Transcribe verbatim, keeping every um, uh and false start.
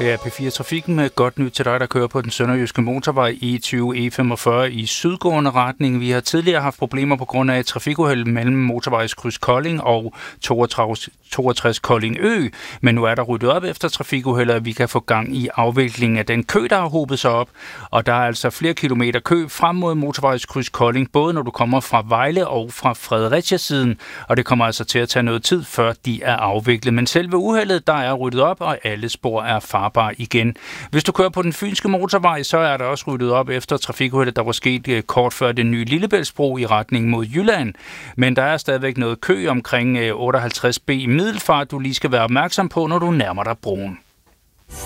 Det er P fire Trafikken med godt nyt til dig, der kører på den sønderjyske motorvej E tyve E femogfyrre i sydgående retning. Vi har tidligere haft problemer på grund af et trafikuheld mellem motorvejskryds Kolding og toogtres Kolding Ø, men nu er der ryddet op efter trafikuheldet, at vi kan få gang i afviklingen af den kø, der har hobet sig op. Og der er altså flere kilometer kø frem mod motorvejskryds Kolding, både når du kommer fra Vejle og fra Fredericia-siden, og det kommer altså til at tage noget tid, før de er afviklet. Men selve uheldet, der er ryddet op, og alle spor er farbar igen. Hvis du kører på den fynske motorvej, så er der også ryddet op efter trafikuheldet, der var sket kort før den nye Lillebæltsbro i retning mod Jylland. Men der er stadigvæk noget kø omkring otteoghalvtreds B i Middelfart, du lige skal være opmærksom på, når du nærmer dig broen.